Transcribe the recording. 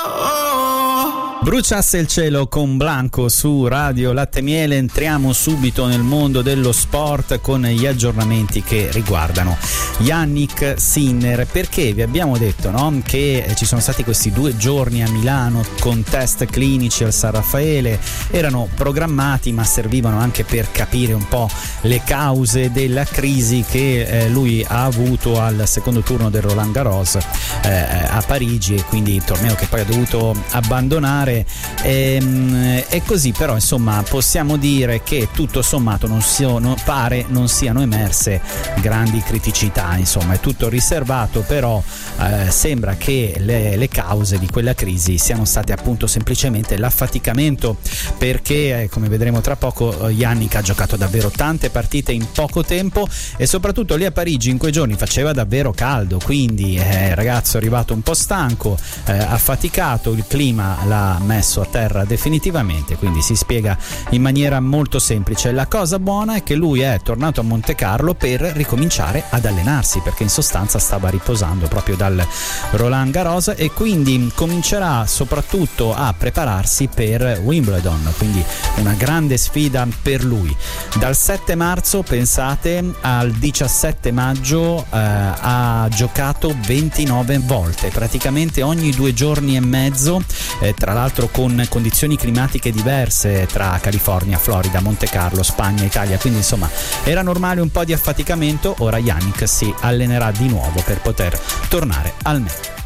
Bruciasse il cielo con Blanco su Radio Latte Miele. Entriamo subito nel mondo dello sport con gli aggiornamenti che riguardano Jannik Sinner, perché vi abbiamo detto, no, che ci sono stati questi 2 giorni a Milano con test clinici al San Raffaele, erano programmati ma servivano anche per capire un po' le cause della crisi che lui ha avuto al secondo turno del Roland Garros a Parigi, e quindi il torneo che poi ha dovuto abbandonare. E così, però insomma possiamo dire che tutto sommato pare non siano emerse grandi criticità, insomma è tutto riservato, però sembra che le cause di quella crisi siano state appunto semplicemente l'affaticamento, perché come vedremo tra poco Jannik ha giocato davvero tante partite in poco tempo, e soprattutto lì a Parigi in quei giorni faceva davvero caldo, quindi il ragazzo è arrivato un po' stanco, affaticato, il clima l'ha messo a terra definitivamente, quindi si spiega in maniera molto semplice. La cosa buona è che lui è tornato a Monte Carlo per ricominciare ad allenarsi, perché in sostanza stava riposando proprio dal Roland Garros, e quindi comincerà soprattutto a prepararsi per Wimbledon, quindi una grande sfida per lui. Dal 7 marzo, pensate, al 17 maggio ha giocato 29 volte, praticamente ogni 2 giorni e mezzo, tra l'altro con condizioni climatiche diverse tra California, Florida, Monte Carlo, Spagna, Italia, quindi insomma era normale un po' di affaticamento. Ora Jannik si allenerà di nuovo per poter tornare al meglio.